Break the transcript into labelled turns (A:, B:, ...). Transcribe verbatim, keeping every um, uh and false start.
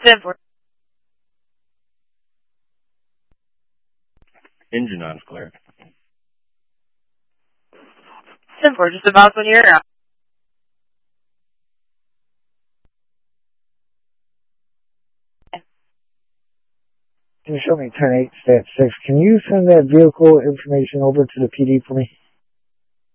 A: ten four.
B: Engine on is clear.
A: ten four, just about when you're out.
C: Can you show me ten eight, stat six? Can you send that vehicle information over to the P D for me?